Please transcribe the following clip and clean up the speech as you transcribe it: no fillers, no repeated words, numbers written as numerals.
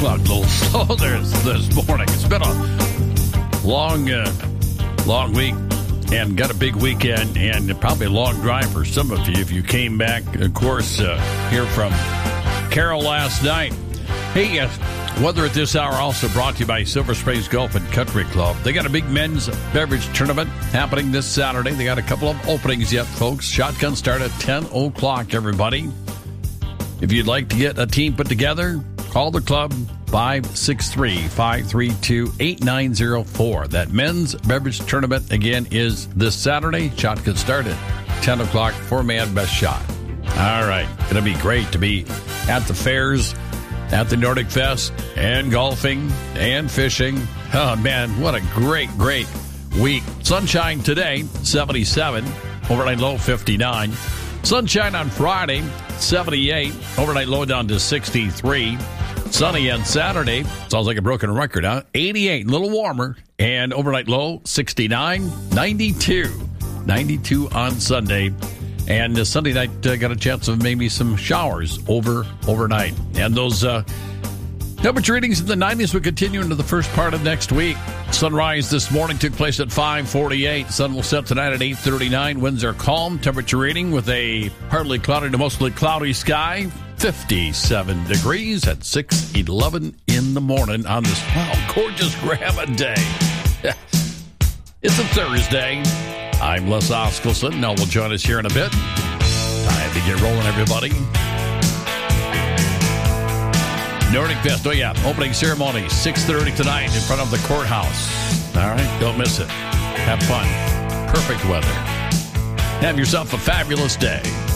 Well, a little slow there this morning. It's been a long week and got a big weekend and probably a long drive for some of you if you came back, of course, here from Carroll last night. Hey, weather at this hour also brought to you by Silver Springs Golf and Country Club. They got a big men's beverage tournament happening this Saturday. They got a couple of openings yet, folks. Shotgun start at 10 o'clock, everybody. If you'd like to get a team put together, call the club, 563-532-8904. That men's beverage tournament, again, is this Saturday. Shot could start at 10 o'clock, four-man best shot. All right. It'll be great to be at the fairs, at the Nordic Fest, and golfing and fishing. Oh, man, what a great week. Sunshine today, 77. Overnight low, 59. Sunshine on Friday, 78. Overnight low down to 63. Sunny on Saturday. Sounds like a broken record, huh? 88, a little warmer. And overnight low, 69. 92. 92 on Sunday. And Sunday night, got a chance of maybe some showers overnight. And those temperature readings in the 90s will continue into the first part of next week. Sunrise this morning took place at 5:48. Sun will set tonight at 8:39. Winds are calm. Temperature reading with a partly cloudy to mostly cloudy sky. 57 degrees at 6:11 in the morning on this, gorgeous grandma day. It's a Thursday. I'm Les Oskelson. Now will join us here in a bit. Time to get rolling, everybody. Nordic Fest, opening ceremony, 6:30 tonight in front of the courthouse. All right, don't miss it. Have fun. Perfect weather. Have yourself a fabulous day.